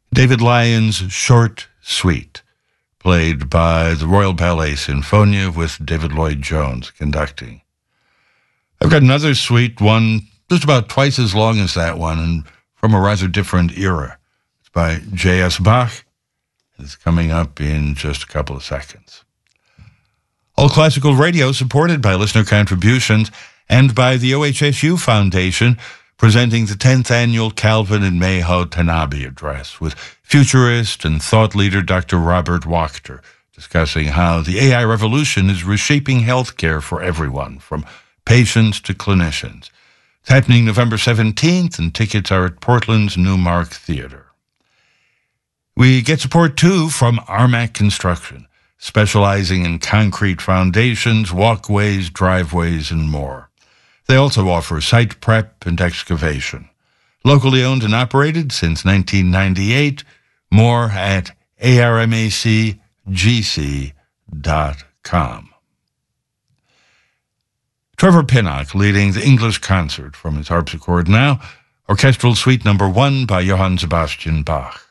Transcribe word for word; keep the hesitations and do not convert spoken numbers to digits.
David Lyon's Short Suite, played by the Royal Ballet Sinfonia with David Lloyd Jones conducting. I've got another suite, one just about twice as long as that one, and from a rather different era. It's by J S Bach. It's coming up in just a couple of seconds. All Classical Radio, supported by listener contributions and by the O H S U Foundation, presenting the tenth Annual Calvin and Meiho Tanabe Address with futurist and thought leader Doctor Robert Wachter, discussing how the A I revolution is reshaping healthcare for everyone, from patients to clinicians. It's happening November seventeenth, and tickets are at Portland's Newmark Theater. We get support, too, from Armac Construction, specializing in concrete foundations, walkways, driveways, and more. They also offer site prep and excavation. Locally owned and operated since nineteen ninety-eight. More at A R M A C G C dot com. Trevor Pinnock leading the English concert from his harpsichord now, Orchestral Suite Number One by Johann Sebastian Bach.